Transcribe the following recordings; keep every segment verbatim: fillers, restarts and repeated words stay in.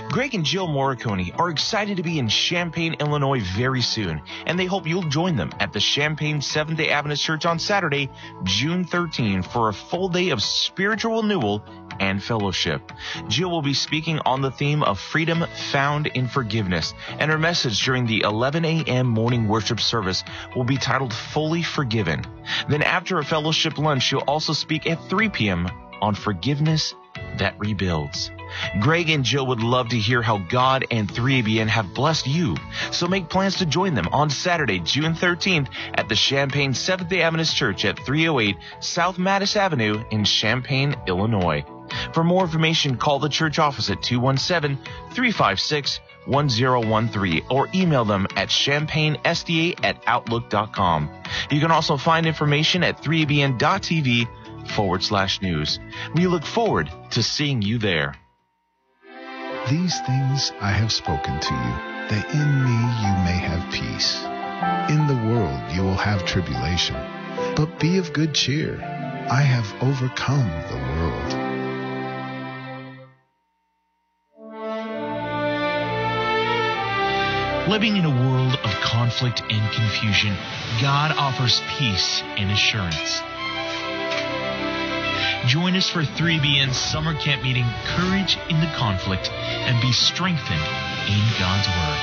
Greg and Jill Morricone are excited to be in Champaign, Illinois very soon, and they hope you'll join them at the Champaign Seventh-day Adventist Church on Saturday, June thirteenth, for a full day of spiritual renewal and fellowship. Jill will be speaking on the theme of freedom found in forgiveness, and her message during the eleven a.m. morning worship service will be titled Fully Forgiven. Then after a fellowship lunch, she'll also speak at three p.m. on forgiveness that rebuilds. Greg and Jill would love to hear how God and three A B N have blessed you, so make plans to join them on Saturday, June thirteenth at the Champaign Seventh-day Adventist Church at three oh eight South Mattis Avenue in Champaign, Illinois. For more information, call the church office at two one seven, three five six, one zero one three or email them at champaignSDA at outlook dot com. You can also find information at three A B N dot T V forward slash news. We look forward to seeing you there. These things I have spoken to you, that in me you may have peace. In the world you will have tribulation, but be of good cheer. I have overcome the world. Living in a world of conflict and confusion, God offers peace and assurance. Join us for three B N's summer camp meeting, Courage in the Conflict, and be strengthened in God's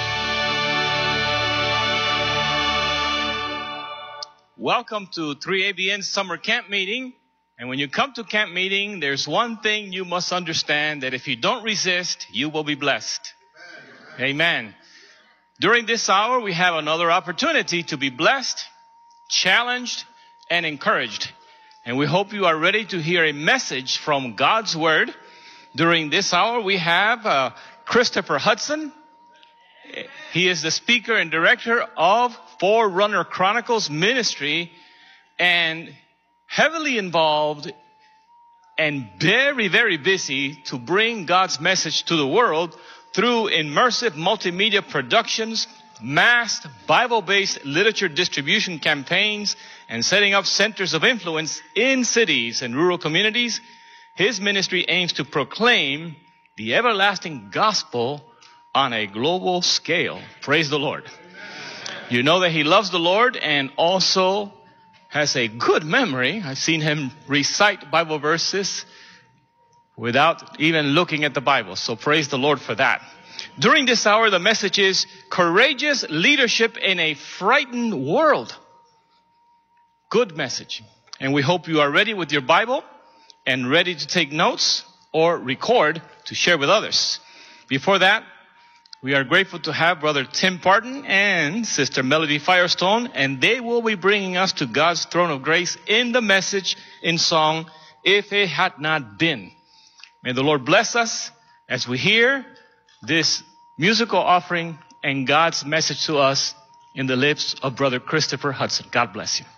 Word. Welcome to three A B N's summer camp meeting. And when you come to camp meeting, there's one thing you must understand, that if you don't resist, you will be blessed. Amen. Amen. During this hour, we have another opportunity to be blessed, challenged, and encouraged. And we hope you are ready to hear a message from God's Word. During this hour, we have uh, Christopher Hudson. He is the speaker and director of Forerunner Chronicles Ministry, and heavily involved and very, very busy to bring God's message to the world through immersive multimedia productions, mass Bible-based literature distribution campaigns, and setting up centers of influence in cities and rural communities. His ministry aims to proclaim the everlasting gospel on a global scale. Praise the Lord. You know that he loves the Lord and also has a good memory. I've seen him recite Bible verses without even looking at the Bible. So praise the Lord for that. During this hour, the message is Courageous Leadership in a Frightened World. Good message. And we hope you are ready with your Bible and ready to take notes or record to share with others. Before that, we are grateful to have Brother Tim Parton and Sister Melody Firestone, and they will be bringing us to God's throne of grace in the message in song, If It Had Not Been. May the Lord bless us as we hear this musical offering and God's message to us in the lips of Brother Christopher Hudson. God bless you.